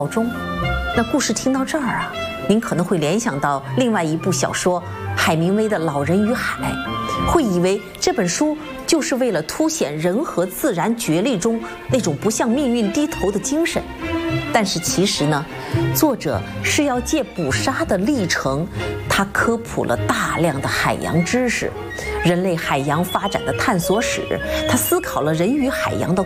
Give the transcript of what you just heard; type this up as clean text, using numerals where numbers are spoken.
中。那故事听到这儿啊，您可能会联想到另外一部小说海明威的《老人与海》，会以为这本书就是为了凸显人和自然角力中那种不向命运低头的精神。但是其实呢，作者是要借捕鲨的历程，他科普了大量的海洋知识，人类海洋发展的探索史，他思考了人与海洋的